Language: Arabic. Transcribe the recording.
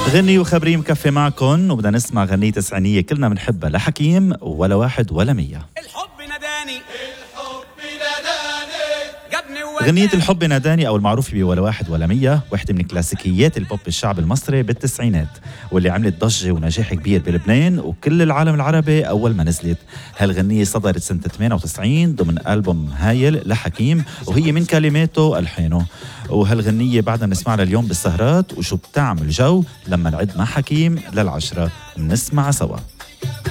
غني وخبري مكفي معكم، وبدنا نسمع غنية تسعينية كلنا بنحبها لحكيم، ولا واحد ولا مية. الحب ناداني غنية الحب ناداني أو المعروفة بولا واحد ولا مية، واحدة من كلاسيكيات البوب الشعب المصري بالتسعينات، واللي عملت ضجة ونجاح كبير بلبنان وكل العالم العربي أول ما نزلت. هالغنية صدرت سنة 98 ضمن ألبوم هايل لحكيم، وهي من كلماته ألحانه. وهالغنية بعدها بنسمعها اليوم بالسهرات، وشو بتعمل جو لما نعد مع حكيم لل10 نسمع سوا.